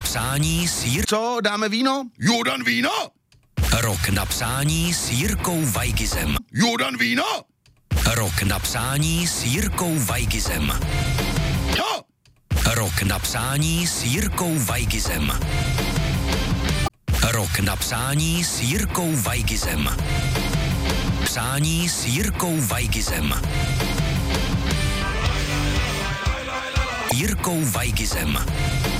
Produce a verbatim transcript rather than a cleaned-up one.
psání s Jir... Co, dáme víno? Jordan víno? Rok na psání s Jirkou Vajgizem. Jordan víno? Rok na psání s Jirkou Vajgizem. Co? Rok na psání s Jirkou Vajgizem. Rok na psání s Jirkou Vajgizem. Psání s Jirkou Vajgizem. Jirkou Vajgizem.